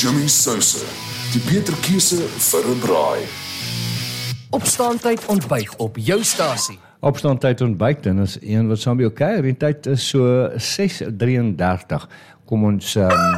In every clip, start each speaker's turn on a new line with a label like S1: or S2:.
S1: Jimmy Souse, die beter keuse vir 'n braai.
S2: Opstaantyd ontbyt op jou stasie.
S3: Opstaantyd ontbyt, dan is een wat saam by jou kuier. Die tyd is so 6:33. Kom ons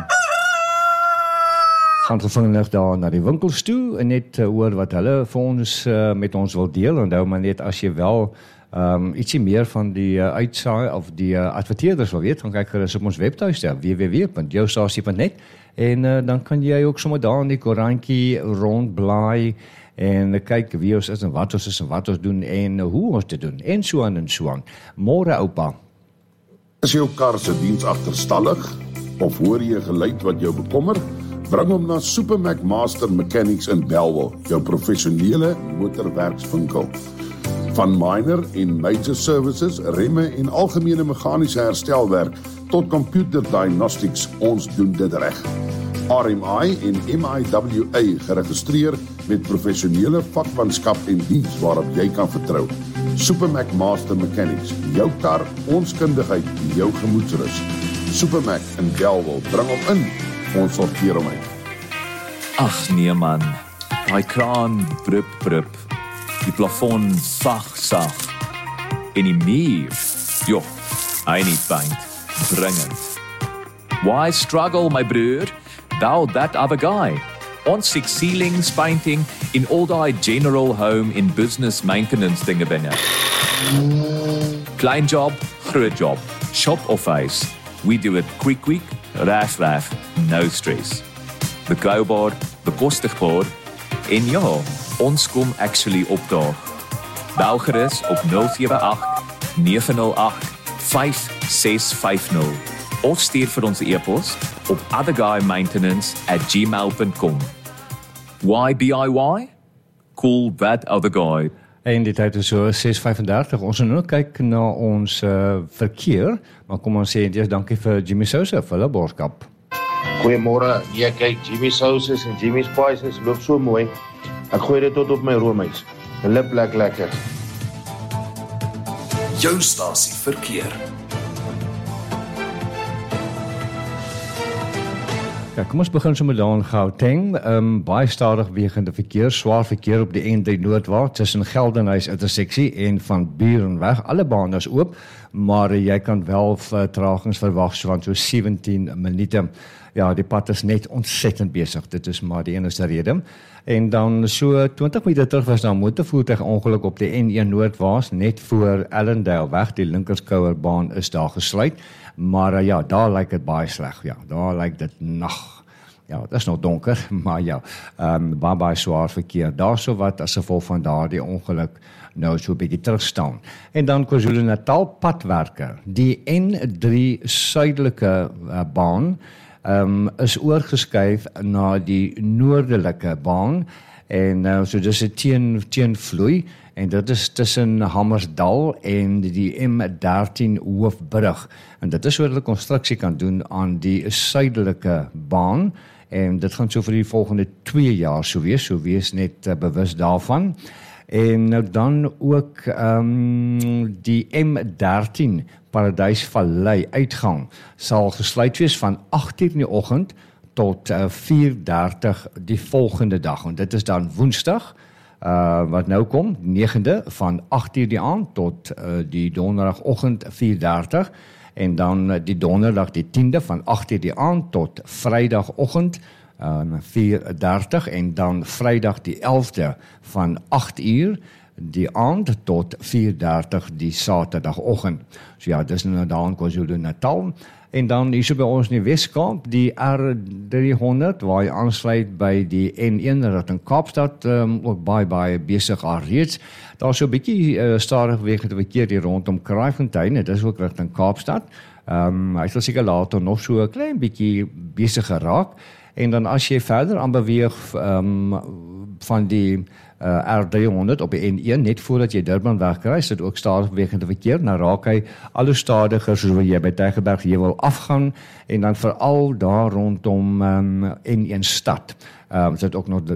S3: gaan gevinnig daar na die winkels toe en net hoor wat hulle vir ons met ons wil deel. Onthou maar net as jy wel ietsie meer van die uitsaai of die adverteerders wil weet, gaan kyk gerus op ons webtuiste www.joustasie.net en dan kan jy ook sommer daar in die koerantjie rondblaai en kyk wie ons is en wat ons is en wat ons doen en hoe ons dit doen en so aan en so aan. Môre oupa.
S4: Is jou kar se diens agterstallig of hoor jy 'n geluid wat jou bekommer? Bring hom na Supermac Master Mechanics in Bellville, jou professionele motorwerkswinkel. Van minor en major services, remme en algemene meganiese herstelwerk tot computer diagnostics, ons doen dit reg. RMI en MIWA geregistreer met professionele vakmanskap en diens waarop jy kan vertrou. Supermac Master Mechanics, jou kar, ons kundigheid, jou gemoedsrus. Supermac in Bellville, bring hom in, ons sorteer hom uit.
S5: Ag nee man, daai kraan brup, die plafon sag, en die muur, joh, hy nie paint, dringend. Why struggle my broer, thou that other guy? Ons six ceilings painting in all die general home in business maintenance dinge binne. Klein job, groot job, shop of face, we do it quick, raf, no stress. Betroubaar, bekostigbaar, en ja, ons kom actually opdaag. Bel gerus op 078 908 5650 of stuur vir ons e-pos op otherguymaintenance@gmail.com. Why DIY? Cool that other guy.
S3: En die tyd is so 6:35. Ons gaan nou kyk na ons verkeer, maar kom ons sê eers dankie vir Jimmy Souse vir hulle boodskap.
S6: Goeiemôre. Ja, kyk, Jimmy Sauces en Jimmy Spices loop so mooi. Ek gooi dit tot op my roomys. Lip lekker.
S1: Jou stasie verkeer.
S3: Ja, kom ons begin sommer daar in Gauteng. Baie stadig bewegende verkeer, swaar verkeer op die N3 noordwaarts tussen Geldenhuys interseksie en Van Burenweg. Alle bane is oop, maar jy kan wel vertragings verwag van so 17 minute. Ja, die pad is net ontsettend besig. Dit is maar die enigste rede. En dan so 20 minute terug was daar 'n motorvoertuig ongeluk op die N1 noordwaarts net voor Ellendale weg. Die linkerskouerbaan is daar gesluit. Maar ja, daar lyk dit baie sleg. Ja, daar lyk dit nag. Ja, dit is nog donker, maar ja, baie swaar verkeer. Daar so wat as gevolg van daardie ongeluk nou so 'n bietjie terugstaan. En dan KwaZulu-Natal padwerke. Die N3 suidelike baan is oorgeskuif na die noordelike baan en so dis 'n teenvloei en dit is tussen Hammersdal en die M13 hoofbrug en dit is sodat hulle konstruksie kan doen aan die suidelike baan en dit gaan so vir die volgende 2 jaar so wees net bewus daarvan. En nou dan ook die M13 Paradysvallei uitgang sal gesluit wees van 8:00 in die oggend tot 4:30 die volgende dag. En dit is dan Woensdag, wat nou kom, 9de van 8:00 die aand tot die donderdagoggend 4:30. En dan die donderdag die 10de van 8:00 die aand tot Vrydagoggend 4:30 en dan Vrydag die 11de van 8:00 die aand tot 4:30 die Saterdagoggend. So ja, dis nou daar in KwaZulu-Natal. En dan hier so by ons in die Weskaap, die R300 waar jy aansluit by die N1 rigting Kaapstad, ook baie besig alreeds. Daar so 'n bietjie stadig bewegende verkeer hier rondom Kraaifontein, dit is ook rigting Kaapstad. Hy sal seker later nog so 'n klein bietjie besig geraak. En dan as jy verder aan beweeg van die R300 op die N1, net voordat jy Durban wegkry, is dit ook stadig bewegende verkeer, dan raak hy al hoe stadiger soos wat jy by Tygerberg jy wil afgaan, en dan veral daar rondom N1 stad. Is dit ook nog